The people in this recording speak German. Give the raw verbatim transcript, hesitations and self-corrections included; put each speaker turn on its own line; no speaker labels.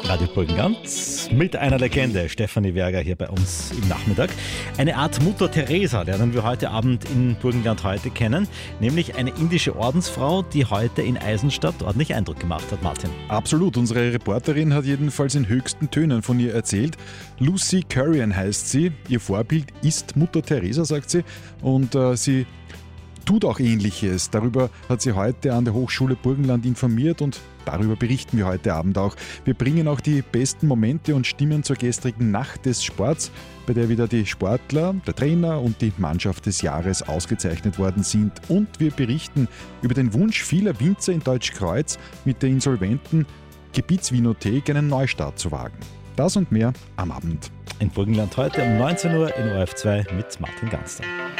Radio Burgenland mit einer Legende, Stefanie Werger, hier bei uns im Nachmittag. Eine Art Mutter Teresa lernen wir heute Abend in Burgenland heute kennen, nämlich eine indische Ordensfrau, die heute in Eisenstadt ordentlich Eindruck gemacht hat, Martin.
Absolut, unsere Reporterin hat jedenfalls in höchsten Tönen von ihr erzählt. Lucy Currian heißt sie, ihr Vorbild ist Mutter Teresa, sagt sie, und äh, sie tut auch Ähnliches. Darüber hat sie heute an der Hochschule Burgenland informiert und darüber berichten wir heute Abend auch. Wir bringen auch die besten Momente und Stimmen zur gestrigen Nacht des Sports, bei der wieder die Sportler, der Trainer und die Mannschaft des Jahres ausgezeichnet worden sind. Und wir berichten über den Wunsch vieler Winzer in Deutschkreuz, mit der insolventen Gebietswinothek einen Neustart zu wagen. Das und mehr am Abend.
In Burgenland heute um neunzehn Uhr in O R F zwei mit Martin Ganster.